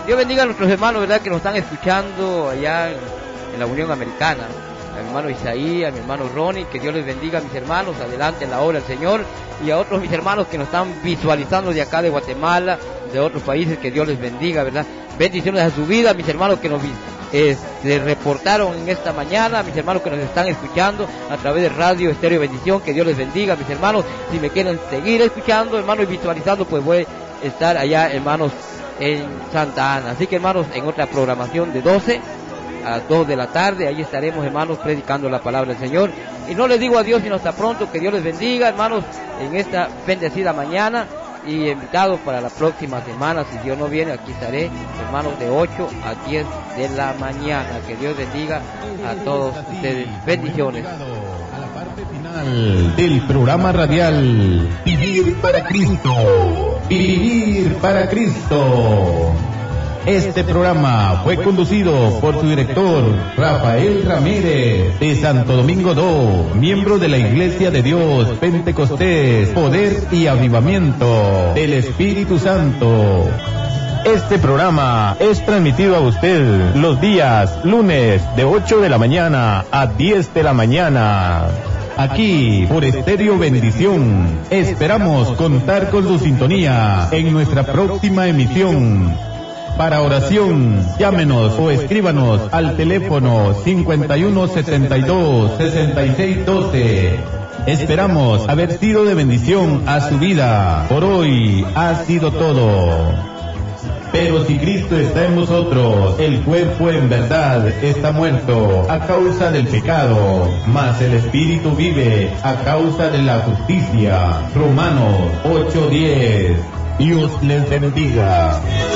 Dios bendiga a nuestros hermanos, ¿verdad?, que nos están escuchando allá en la Unión Americana. A mi hermano Isaí, a mi hermano Ronnie, que Dios les bendiga a mis hermanos, adelante en la obra del Señor, y a otros mis hermanos que nos están visualizando de acá de Guatemala, de otros países, que Dios les bendiga, ¿verdad? Bendiciones a su vida, mis hermanos que nos se reportaron en esta mañana, mis hermanos que nos están escuchando a través de Radio Estéreo Bendición, que Dios les bendiga, mis hermanos. Si me quieren seguir escuchando, hermanos, y visualizando, pues voy a estar allá, hermanos, en Santa Ana. Así que, hermanos, en otra programación de 12 a 2 de la tarde, ahí estaremos, hermanos, predicando la palabra del Señor. Y no les digo adiós sino hasta pronto, que Dios les bendiga, hermanos, en esta bendecida mañana, y invitados para la próxima semana, si Dios no viene, aquí estaré, hermanos, de 8 a 10 de la mañana. Que Dios bendiga a todos ustedes. Bendiciones. A la parte final del programa radial Vivir para Cristo. Vivir para Cristo. Este programa fue conducido por su director, Rafael Ramírez, de Santo Domingo Do, miembro de la Iglesia de Dios Pentecostés, Poder y Avivamiento del Espíritu Santo. Este programa es transmitido a usted los días lunes de 8 de la mañana a 10 de la mañana. Aquí por Estéreo Bendición. Esperamos contar con su sintonía en nuestra próxima emisión. Para oración, llámenos o escríbanos al teléfono 5172-6612. Esperamos haber sido de bendición a su vida. Por hoy ha sido todo. Pero si Cristo está en vosotros, el cuerpo en verdad está muerto a causa del pecado, mas el espíritu vive a causa de la justicia. Romanos 8:10. Dios les bendiga.